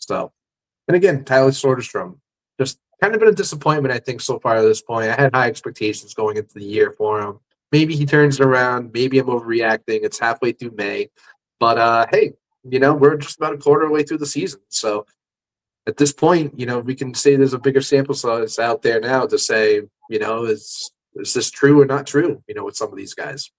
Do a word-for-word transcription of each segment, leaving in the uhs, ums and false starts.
So, and again, Tyler Soderstrom, just kind of been a disappointment, I think, so far at this point. I had high expectations going into the year for him. Maybe he turns it around. Maybe I'm overreacting. It's halfway through May. But, uh, hey, you know, we're just about a quarter of the way through the season. So at this point, you know, we can say there's a bigger sample size out there now to say, you know, is is this true or not true, you know, with some of these guys.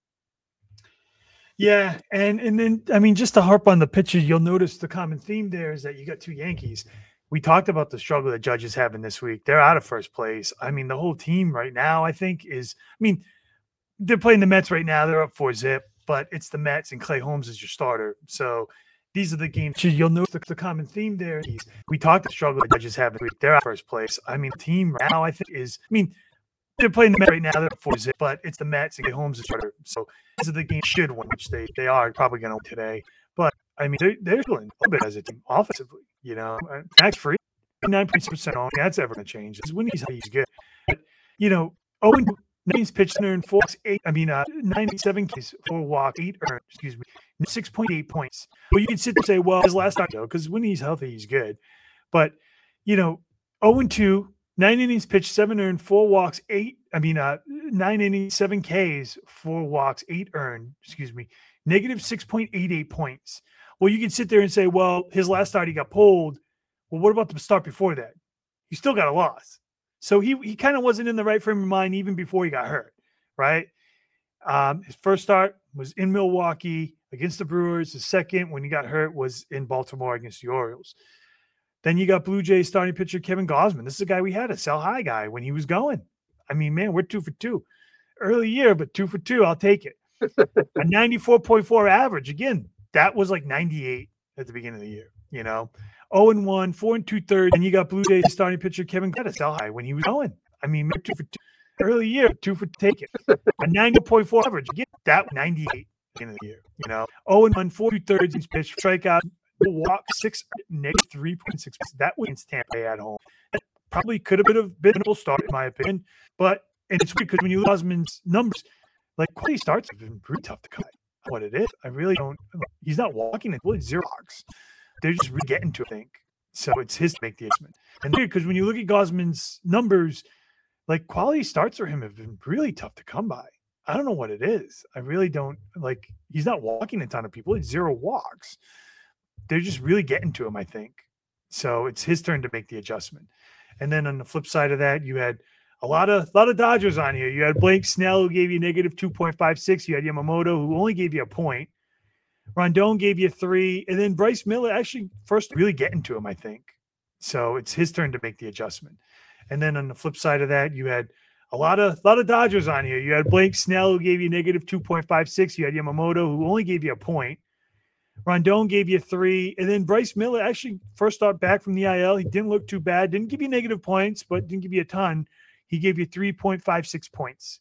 Yeah, and and then, I mean, just to harp on the pitchers, you'll notice the common theme there is that you got two Yankees. We talked about the struggle that Judge is having this week. They're out of first place. I mean, the whole team right now, I think, is – I mean, they're playing the Mets right now. They're up four zip, but it's the Mets, and Clay Holmes is your starter. So these are the games. You'll notice the, the common theme there. We talked about the struggle that Judge is having this week. They're out of first place. I mean, the team right now, I think, is – I mean, they're playing the Mets right now. They're up four zip, but it's the Mets, and Clay Holmes is your starter. So these are the games should win, which they, they are probably going to win today. But I mean, they're, they're feeling a little bit as a team offensively, you know. Max Fried, nine point six percent on. That's ever going to change. When he's he's good. But, you know, Owen Names pitched there in four walks, eight. I mean, uh, ninety-seven Ks, four walks, eight earned. Excuse me, six point eight points. Well, you can sit there and say, well, his last start though, because when he's healthy, he's good. But you know, zero and two, nine innings pitched, seven earned, four walks, eight. I mean, uh, nine innings, seven Ks, four walks, eight earned. Excuse me, negative six point eight eight points. Well, you can sit there and say, well, his last start he got pulled. Well, what about the start before that? He still got a loss. So he he kind of wasn't in the right frame of mind even before he got hurt, right? Um, his first start was in Milwaukee against the Brewers. His second, when he got hurt, was in Baltimore against the Orioles. Then you got Blue Jays starting pitcher Kevin Gausman. This is a guy we had, a sell high guy when he was going. I mean, man, we're two for two. Early year, but two for two, I'll take it. A ninety-four point four average. Again, that was like ninety-eight at the beginning of the year, you know. oh and one, four and two thirds, and you got Blue Jays starting pitcher Kevin Gausman, sell high when he was going. I mean, two for two. Early year, two for take it. A ninety point four average. Again, that was ninety-eight at the beginning of the year, you know. oh and one, four and two thirds, he's pitched, strikeout, walk, six, negative three point six. That wins Tampa Bay at home. That probably could have been a bit of a start, in my opinion. But and it's weird because when you look at Gausman's numbers, like quality starts have been pretty tough to cut. What it is, I really don't. He's not walking it. Really zero walks. They're just really getting to it, I think. So it's his to make the adjustment. And weird because when you look at Gausman's numbers, like quality starts for him have been really tough to come by. I don't know what it is. I really don't like. He's not walking a ton of people. It's zero walks. They're just really getting to him, I think. So it's his turn to make the adjustment. And then on the flip side of that, you had a lot of a lot of Dodgers on here. You had Blake Snell, who gave you negative two point five six. You had Yamamoto, who only gave you a point. Rondon gave you three. And then Bryce Miller actually first really getting to him, I think. So it's his turn to make the adjustment. And then on the flip side of that, you had a lot of a lot of Dodgers on here. You had Blake Snell, who gave you negative two point five six. You had Yamamoto, who only gave you a point. Rondon gave you three. And then Bryce Miller actually first start back from the I L. He didn't look too bad. Didn't give you negative points, but didn't give you a ton. He gave you three point five six points.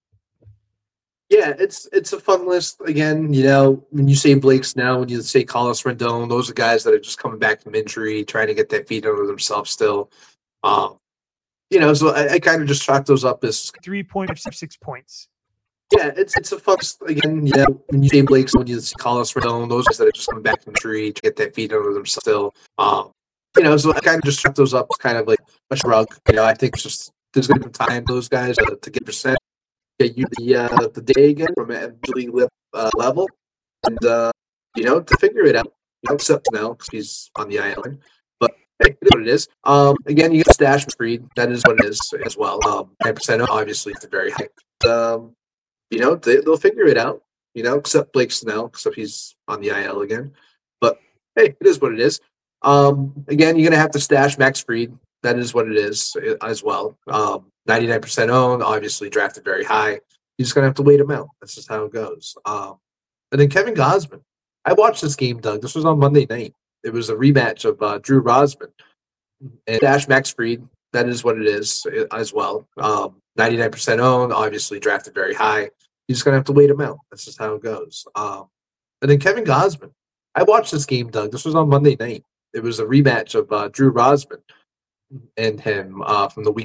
Yeah, it's it's a fun list. Again, you know, when you say Blake Snell, when you say Carlos Rendon, those are guys that are just coming back from injury, trying to get their feet under themselves still. Um, you know, so I, I kind of just chalk those up as three point five six points. Yeah, it's it's a fun list. Again, you know, when you say Blake Snell, when you say Carlos Rendon, those guys that are just coming back from injury to get their feet under themselves still. Um, you know, so I kind of just chalk those up as kind of like a shrug. You know, I think it's just there's going to be time those guys uh, to get percent. Get you the uh, the day again from a league uh, level, and uh, you know to figure it out. You know, except now because he's on the island, but hey, it is what it is. Um, again, you got stash Fried. That is what it is as well. Um, nine percent obviously it's very high. Um, you know they, they'll figure it out. You know, except Blake Snell, except he's on the I L again. But hey, it is what it is. Um, again, you're gonna have to stash Max Fried. That is what it is as well. Um, ninety-nine percent owned, obviously drafted very high. You're just going to have to wait him out. That's just how it goes. Um, and then Kevin Gausman. I watched this game, Doug. This was on Monday night. It was a rematch of uh, Drew Rosman. And Dash Max Fried, that is what it is as well. Um, ninety-nine percent owned, obviously drafted very high. You're just going to have to wait him out. That's just how it goes. Um, and then Kevin Gausman. I watched this game, Doug. This was on Monday night. It was a rematch of uh, Drew Rosman and him uh, from the week